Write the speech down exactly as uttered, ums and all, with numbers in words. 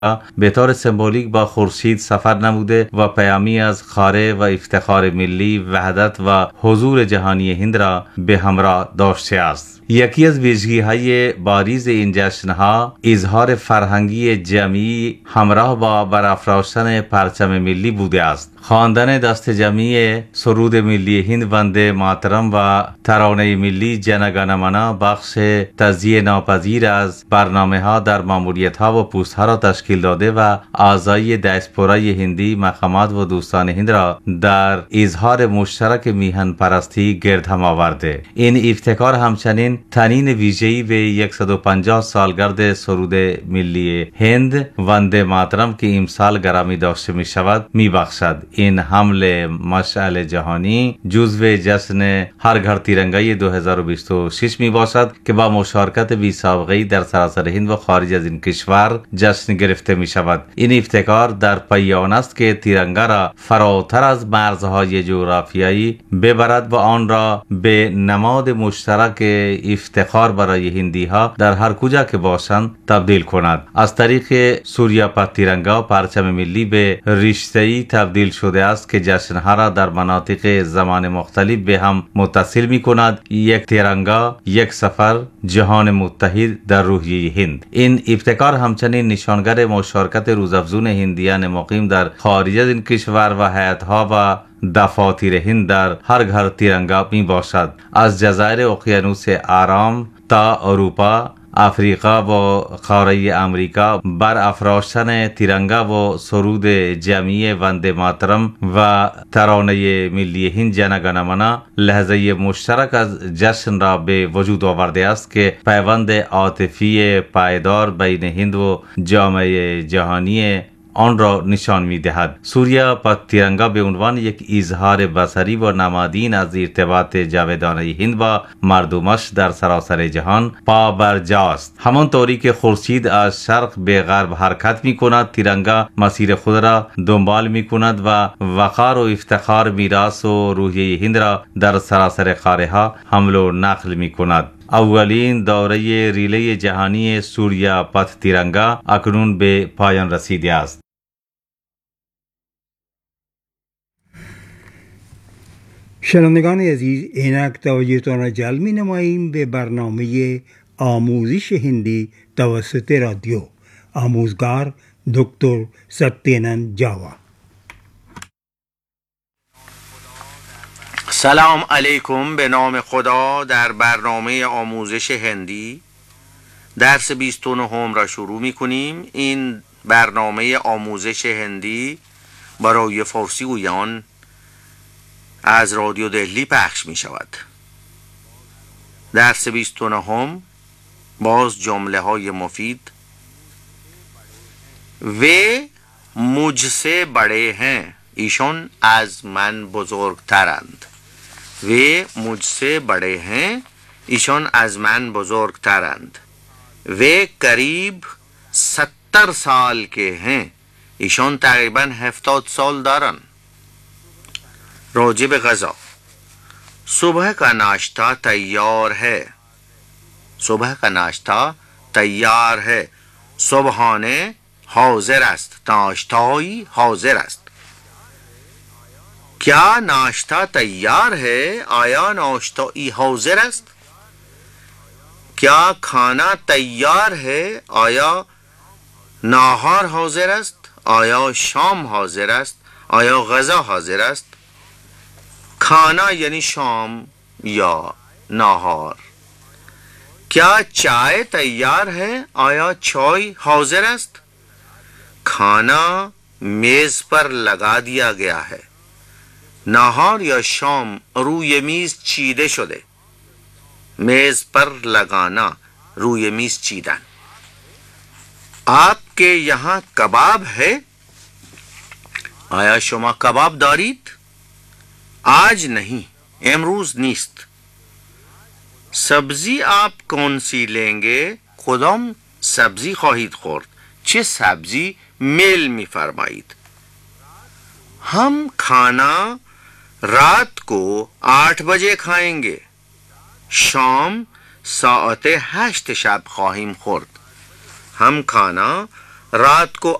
به طور سمبولیک با خورشید سفر نموده و پیامی از خاره و افتخار ملی، وحدت و حضور جهانی هند را به همراه داشته است. یکی از ویژگی‌های باریز این جشن‌ها اظهار فرهنگی جمعی همراه با برافراشتن پرچم ملی بوده است. خواندن دست جمعی سرود ملی هند ونده ماترم و ترانه ملی جن گن من بخش تجزیه ناپذیر از برنامه‌ها در ماموریت‌ها و پوست‌ها را تشکیل داده و اعضای دیاسپورای هندی، مقامات و دوستان هند را در اظهار مشترک میهن پرستی گرد هم آورده. این ابتکار همچنین تنین ویژه‌ای به صد و پنجاه سالگرد سرود ملی هند ونده ماترم که امسال گرامی داشته می شود می بخشد. این حمل مشعل جهانی جزو جشن هر گھر تیرنگای دو هزار و بیست و شش می باشد که با مشارکت بی سابقه‌ای در سراسر هند و خارج از این کشور جشن گرفته می شود. این ابتکار در پی آن است که تیرنگا را فراتر از مرزهای جغرافیایی ببرد و آن را به نماد مشترک افتخار برای هندی ها در هر کجا که باشند تبدیل کند. از طریق سوریا پت تیرنگا پرچم ملی به رشته‌ای تبدیل شده است که جشنها را در مناطق زمان مختلف به هم متصل می کند. یک تیرنگا، یک سفر، جهان متحد در روحیه هند. این ابتکار همچنین نشانگر مشارکت روزافزون هندیان مقیم در خارج از این کشور و هیئت‌ها و دفاتر هند در هر گھر تیرنگا می باشد. از جزایر اقیانوس آرام تا اروپا، افریقا و قاره امریکا بر افراشتن تیرنگا و سرود جمعی ونده ماترم و ترانه ملی هند جن گن من لحظه مشترک از جشن را به وجود آورده است که پیوند عاطفی پایدار بین هند و جامعه جهانی آن را نشان می دهد. سوریا پت تیرنگا به عنوان یک اظهار بصری و نمادین از ارتباط جاودانه هند با مردمش در سراسر جهان پا بر جاست. همانطوری که خورشید از شرق به غرب حرکت می کند، تیرنگا مسیر خود را دنبال می کند و وقار و افتخار، میراث و روحیه هند را در سراسر قاره ها حمل و نقل می کند. اولین دوره ریله جهانی سوریا پت تیرنگا اکنون به پایان رسیده است. شنوندگان عزیز، اینک توجهتان را جلب می نماییم به برنامه آموزش هندی توسط رادیو. آموزگار دکتر ستینند جاوا. سلام علیکم. به نام خدا. در برنامه آموزش هندی درس بیست و نه را شروع می کنیم. این برنامه آموزش هندی برای فارسی گویان از رادیو دهلی پخش می شود. درس بیست و نه باز جمله های مفید. و مجھسے بڑے ہیں، ایشون از من بزرگترند. و مجھسے بڑے ہیں، ایشون از من بزرگترند. و قریب ستر سال کے ہیں، ایشون تقریباً هفتاد سال دارن. راجب غذا. صبح کا ناشتہ تیار ہے. صبح کا ناشتہ تیار ہے. صبحانه حاضر است. ناشتایی حاضر است. کیا ناشتہ تیار ہے؟ آیا ناشتایی حاضر است؟ کیا کھانا تیار ہے؟ آیا ناهار حاضر است؟ آیا شام حاضر است؟ آیا غذا حاضر است؟ کھانا یعنی شام یا ناهار. کیا چائے تیار ہے؟ آیا چائے حاضر است؟ کھانا میز پر لگا دیا گیا ہے. ناهار یا شام روی میز چیده شده. میز پر لگانا، روی میز چیدن. آپ کے یہاں کباب ہے؟ آیا شما کباب دارید؟ آج نہیں، امروز نیست. سبزی آپ کون سی لیں گے؟ کدام سبزی خواهید خورد؟ چه سبزی میل می فرمایید؟ ہم کھانا رات کو آٹھ بجے کھائیں گے. شام ساعت هشت شب خواهیم خورد. ہم کھانا रात को